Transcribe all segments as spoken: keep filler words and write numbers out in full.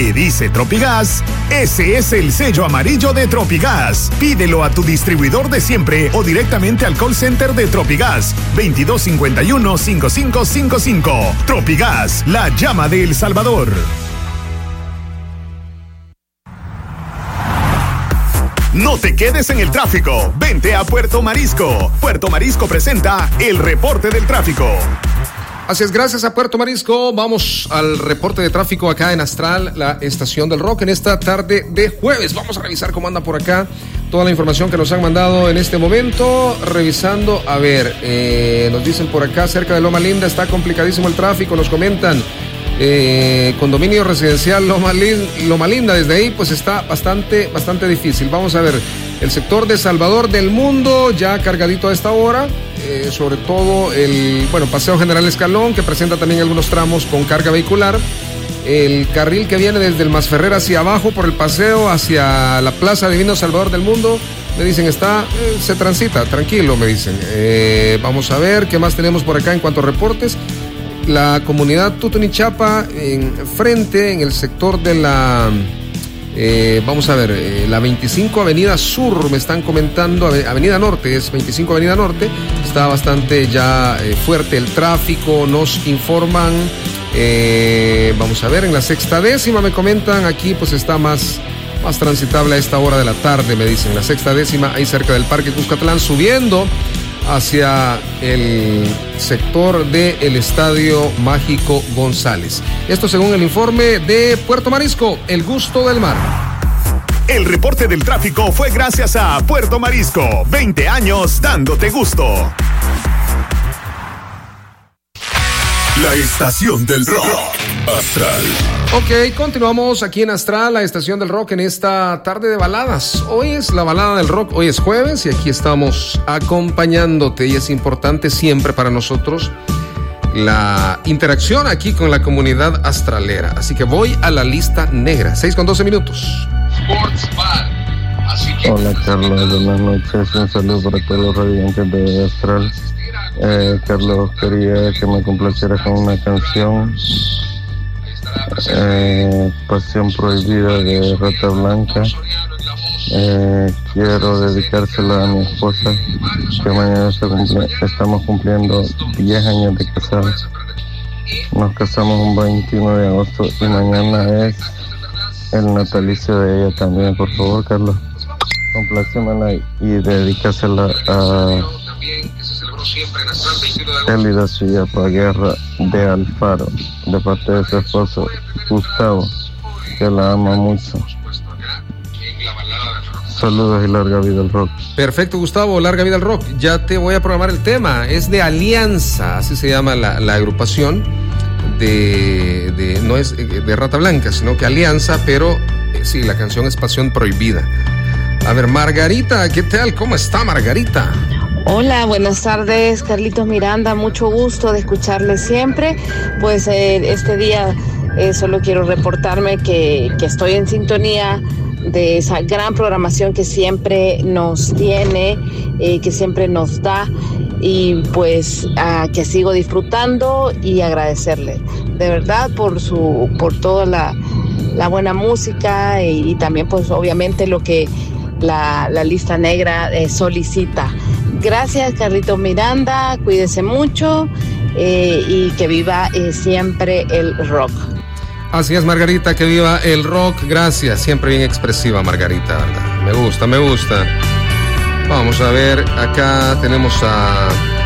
que dice Tropigas, ese es el sello amarillo de Tropigas. Pídelo a tu distribuidor de siempre o directamente al call center de Tropigas, veintidós cincuenta y uno, cincuenta y cinco cincuenta y cinco. Tropigas, la llama de El Salvador. No te quedes en el tráfico. Vente a Puerto Marisco. Puerto Marisco presenta el reporte del tráfico. Así es, gracias a Puerto Marisco. Vamos al reporte de tráfico acá en Astral, la estación del rock, en esta tarde de jueves. Vamos a revisar cómo anda por acá toda la información que nos han mandado en este momento. Revisando, a ver, eh, nos dicen por acá, cerca de Loma Linda está complicadísimo el tráfico, nos comentan. Eh, condominio residencial Loma, Lin, Loma Linda, desde ahí pues está bastante, bastante difícil. Vamos a ver, el sector de Salvador del Mundo ya cargadito a esta hora, eh, sobre todo el, bueno, Paseo General Escalón, que presenta también algunos tramos con carga vehicular. El carril que viene desde el Masferrer hacia abajo por el paseo hacia la Plaza Divino Salvador del Mundo, me dicen está, eh, se transita, tranquilo, me dicen. Eh, vamos a ver qué más tenemos por acá en cuanto a reportes. La comunidad Tutunichapa en frente, en el sector de la, eh, vamos a ver, eh, la veinticinco Avenida Sur, me están comentando, Avenida Norte, es veinticinco Avenida Norte, está bastante ya eh, fuerte el tráfico, nos informan, eh, vamos a ver, en la sexta décima me comentan, aquí pues está más, más transitable a esta hora de la tarde, me dicen, la sexta décima, ahí cerca del Parque Cuscatlán, subiendo hacia el sector del Estadio Mágico González. Esto según el informe de Puerto Marisco, el gusto del mar. El reporte del tráfico fue gracias a Puerto Marisco, veinte años dándote gusto. La estación del rock, Astral. Ok, continuamos aquí en Astral, la estación del rock, en esta tarde de baladas. Hoy es la balada del rock, hoy es jueves y aquí estamos acompañándote, y es importante siempre para nosotros la interacción aquí con la comunidad astralera. Así que voy a la lista negra, seis con doce minutos. Sports Bar. Así que... Hola Carlos, buenas noches, un saludo para todos los radiantes de Astral. Eh, Carlos, quería que me complaciera con una canción, eh, Pasión Prohibida de Rata Blanca. Eh, quiero dedicársela a mi esposa, que mañana se cumple, estamos cumpliendo diez años de casados. Nos casamos un veintiuno de agosto y mañana es el natalicio de ella también. Por favor, Carlos, complacémela y dedícasela a Elida Suyapa Guerra de Alfaro, de parte de su esposo Gustavo, que la ama mucho. Saludos y larga vida al rock. Perfecto, Gustavo, larga vida al rock. Ya te voy a programar el tema. Es de Alianza, así se llama la, la agrupación de, de, no es de Rata Blanca, sino que Alianza, pero eh, sí, la canción es Pasión Prohibida. A ver, Margarita, ¿qué tal? ¿Cómo está Margarita? Hola, buenas tardes, Carlitos Miranda, mucho gusto de escucharle siempre. Pues eh, este día eh, solo quiero reportarme que, que estoy en sintonía de esa gran programación que siempre nos tiene, eh, que siempre nos da, y pues uh, que sigo disfrutando y agradecerle de verdad por su, por toda la, la buena música y, y también pues obviamente lo que la, la lista negra eh, solicita. Gracias, Carlitos Miranda, cuídese mucho eh, y que viva eh, siempre el rock. Así es, Margarita, que viva el rock. Gracias, siempre bien expresiva, Margarita, ¿verdad? Me gusta, me gusta. Vamos a ver, acá tenemos a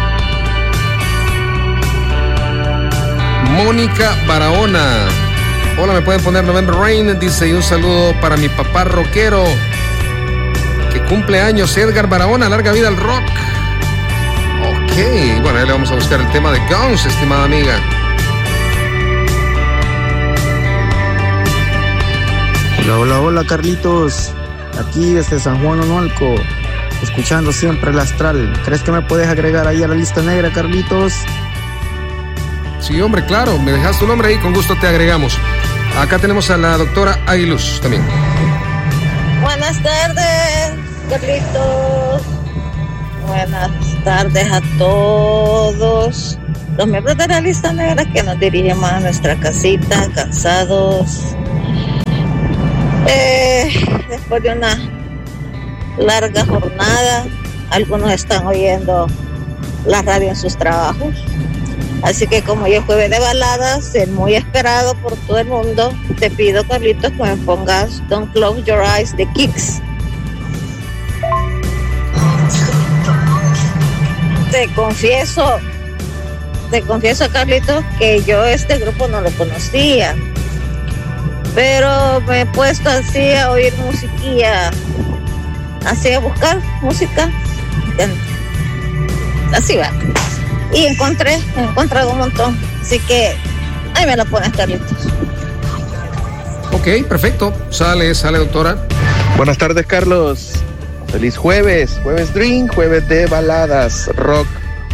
Mónica Barahona. Hola, ¿me pueden poner November Rain? Dice, y un saludo para mi papá rockero, que cumple años, Edgar Barahona, larga vida al rock. Ok, bueno, ahí le vamos a buscar el tema de Guns, estimada amiga. Hola, hola, hola, Carlitos. Aquí desde San Juan Onolco, escuchando siempre el Astral. ¿Crees que me puedes agregar ahí a la lista negra, Carlitos? Sí, hombre, claro. Me dejas tu nombre ahí, con gusto te agregamos. Acá tenemos a la doctora Aguiluz también. Buenas tardes, Carlitos. Buenas tardes a todos los miembros de la lista negra que nos dirigimos a nuestra casita, cansados, después de una larga jornada. Algunos están oyendo la radio en sus trabajos. Así que como hoy es jueves de baladas, el muy esperado por todo el mundo, te pido, Carlitos, que me pongas Don't Close Your Eyes de Kicks. Te confieso, te confieso, Carlitos, que yo este grupo no lo conocía, pero me he puesto así a oír musiquilla, así a buscar música, así va, y encontré, he encontrado un montón, así que ahí me lo pones, Carlitos. Ok, perfecto, sale, sale, doctora. Buenas tardes, Carlos. Feliz jueves, jueves drink, jueves de baladas, rock.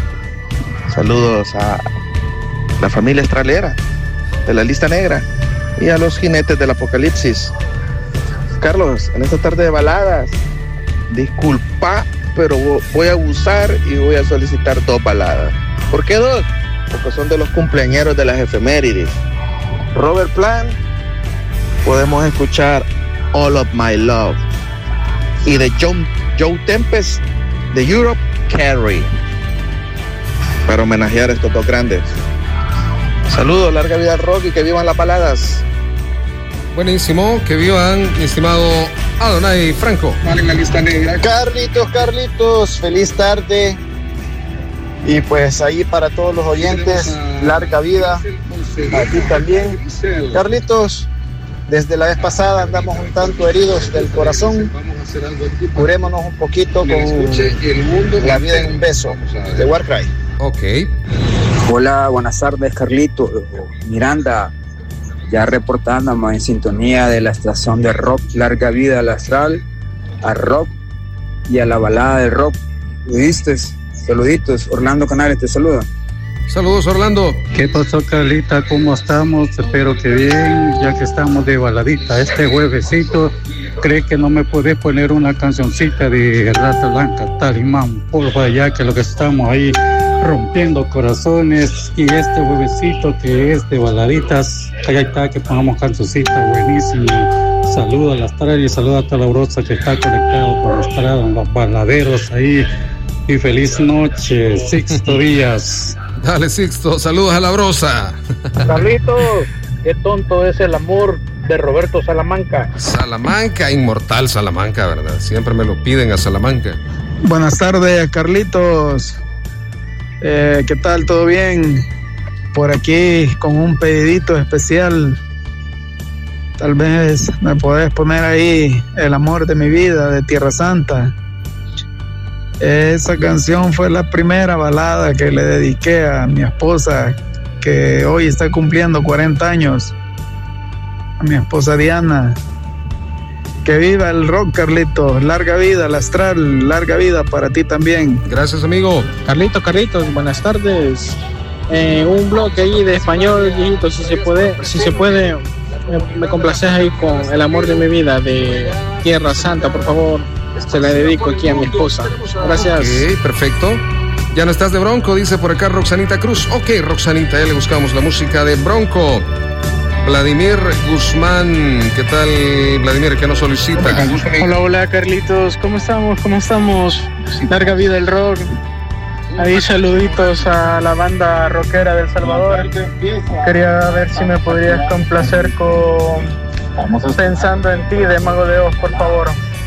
Saludos a la familia estralera de la lista negra y a los jinetes del apocalipsis. Carlos, en esta tarde de baladas, disculpa, pero voy a abusar y voy a solicitar dos baladas. ¿Por qué dos? Porque son de los cumpleañeros de las efemérides. Robert Plant, podemos escuchar All of My Love. Y de Joe, Joe Tempest de Europe, Carry, para homenajear a estos dos grandes. Saludos, larga vida al rock y que vivan las baladas. Buenísimo, que vivan, mi estimado Adonai Franco. Vale, en la lista negra. Carlitos, Carlitos, feliz tarde. Y pues ahí para todos los oyentes, larga vida. A ti también. Carlitos, desde la vez pasada andamos un tanto heridos del corazón. Curémonos un poquito con La vida en un beso de Warcry. Ok. Hola, buenas tardes, Carlitos. Miranda, ya reportándome en sintonía de la estación de rock, larga vida al astral, a rock y a la balada del rock. ¿Oíste? Saluditos, Orlando Canales te saluda. Saludos, Orlando. ¿Qué pasó, Carlita? ¿Cómo estamos? Espero que bien, ya que estamos de baladita. Este juevesito, ¿cree que no me puedes poner una cancioncita de Rata Blanca, Talimán? Porfa, ya que lo que estamos ahí rompiendo corazones. Y este juevesito que es de baladitas, allá está, que pongamos cancioncita buenísima. Saludos a la Astral y saludos a toda la brosa que está conectado con la Astral, los baladeros ahí. Y feliz noche, Sixto Díaz. Dale, Sixto, saludos a la brosa. Carlitos, qué tonto es el amor de Roberto Salamanca. Salamanca, inmortal Salamanca, ¿verdad? Siempre me lo piden a Salamanca. Buenas tardes, Carlitos. Eh, ¿Qué tal? ¿Todo bien? Por aquí con un pedidito especial. Tal vez me podés poner ahí El amor de mi vida de Tierra Santa. Esa canción fue la primera balada que le dediqué a mi esposa, que hoy está cumpliendo cuarenta años. A mi esposa Diana. Que viva el rock, Carlitos. Larga vida, el astral. Larga vida para ti también. Gracias, amigo. Carlitos, Carlitos, buenas tardes. Eh, un bloque ahí de español, viejito, si se puede, si se puede, me, me complaces ahí con El amor de mi vida de Tierra Santa, por favor. Se la dedico aquí a mi esposa. Gracias. Ok, perfecto. Ya no estás de Bronco, dice por acá Roxanita Cruz. Ok, Roxanita, ya le buscamos la música de Bronco. Vladimir Guzmán, ¿qué tal, Vladimir? ¿Qué nos solicita? Hola, hola, Carlitos. ¿Cómo estamos? ¿Cómo estamos? Larga vida el rock. Ahí saluditos a la banda rockera del Salvador. Quería ver si me podrías complacer con Pensando en ti de Mago de Oz, por favor.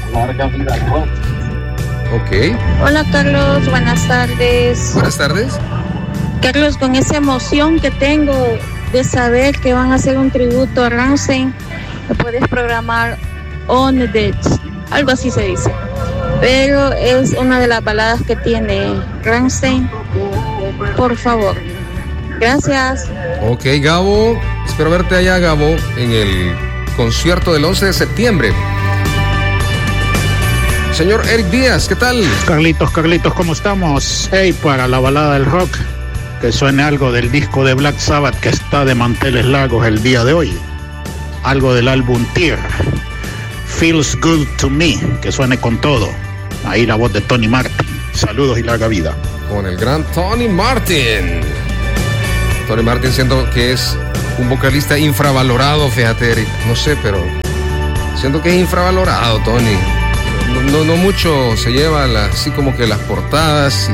Ok. Hola, Carlos, buenas tardes. Buenas tardes. Carlos, con esa emoción que tengo de saber que van a hacer un tributo a Rammstein, me puedes programar On the Dead, algo así se dice. Pero es una de las baladas que tiene Rammstein. Por favor. Gracias. Ok, Gabo. Espero verte allá, Gabo, en el concierto del once de septiembre. Señor Eric Díaz, ¿qué tal? Carlitos, Carlitos, ¿cómo estamos? Hey, para la balada del rock, que suene algo del disco de Black Sabbath que está de manteles largos el día de hoy. Algo del álbum Tear. Feels Good to Me, que suene con todo. Ahí la voz de Tony Martin. Saludos y larga vida. Con el gran Tony Martin. Tony Martin siento que es un vocalista infravalorado, fíjate, Eric. No sé, pero Siento que es infravalorado, Tony. No, no, no mucho se lleva la, así como que las portadas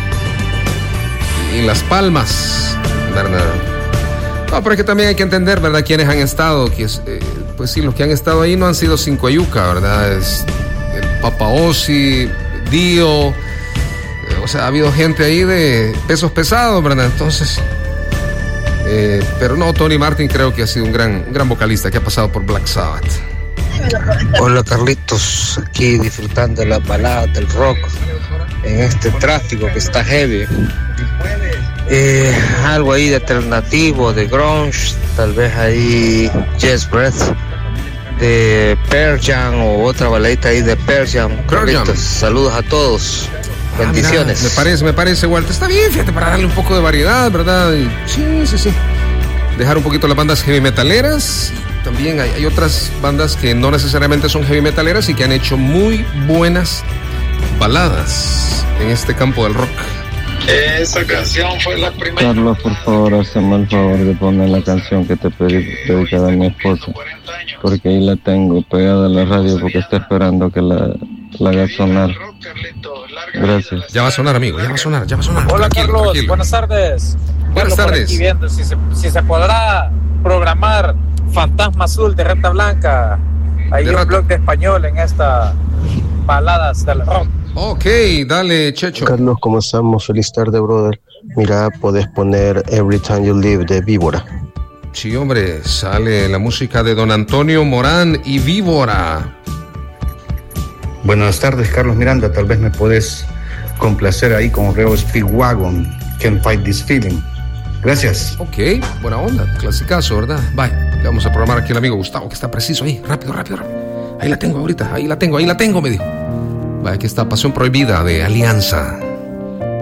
y, y las palmas, ¿verdad? No, pero es que también hay que entender, ¿verdad? Quienes han estado, que es, eh, pues sí, los que han estado ahí no han sido cinco yuca, ¿verdad? Es el Papa Ossi, Dio, eh, o sea, ha habido gente ahí de pesos pesados, ¿verdad? Entonces, eh, pero no, Tony Martin creo que ha sido un gran, un gran vocalista que ha pasado por Black Sabbath. Hola Carlitos, aquí disfrutando de las baladas del rock en este tráfico que está heavy. Eh, algo ahí de alternativo, de grunge, tal vez ahí Jazz Breath de Pearl Jam o otra baladita ahí de Pearl Jam. Carlitos, saludos a todos, bendiciones. Ah, mira, me parece, me parece, Walter, está bien, fíjate, para darle un poco de variedad, ¿verdad? Y, sí, sí, sí. Dejar un poquito las bandas heavy metaleras. También hay, hay otras bandas que no necesariamente son heavy metaleras y que han hecho muy buenas baladas en este campo del rock. Esa canción fue la primera. Carlos, por favor, hazme el favor de poner la canción que te pedí dedicada a mi esposa, porque ahí la tengo pegada a la radio porque está esperando que la, la haga sonar. Gracias. Ya va a sonar, amigo, ya va a sonar, ya va a sonar. Hola, tranquilo, Carlos, tranquilo. buenas tardes. Buenas Carlos, tardes. por aquí viendo si se, si se podrá programar Fantasma Azul de Rata Blanca. Hay De un Rata. blog de español en esta baladas del rock. Ok, dale, Checho. Carlos, ¿cómo estamos? Feliz tarde, brother. Mira, podés poner Every Time You Leave de Víbora. Sí, hombre, sale la música de Don Antonio Morán y Víbora. Buenas tardes, Carlos Miranda. Tal vez me puedes complacer ahí con Reo Speedwagon, Can't Fight This Feeling. Gracias. Ok, buena onda, clasicazo, ¿verdad? Bye. Le vamos a programar aquí al amigo Gustavo, que está preciso ahí. Rápido, rápido, rápido. Ahí la tengo ahorita, ahí la tengo, ahí la tengo, me dijo. Vaya, aquí está Pasión Prohibida de Alianza.